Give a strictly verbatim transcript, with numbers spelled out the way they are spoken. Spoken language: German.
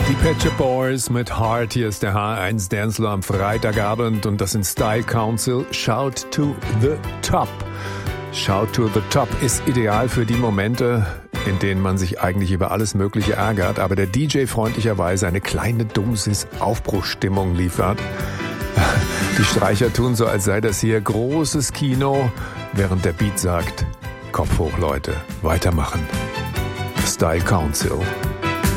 Die Pet Shop Boys mit Heart. Hier ist der H eins Dancefloor am Freitagabend und das sind Style Council. Shout to the Top. Shout to the Top ist ideal für die Momente, in denen man sich eigentlich über alles Mögliche ärgert, aber der D J freundlicherweise eine kleine Dosis Aufbruchsstimmung liefert. Die Streicher tun so, als sei das hier großes Kino, während der Beat sagt, Kopf hoch, Leute, weitermachen. Style Council.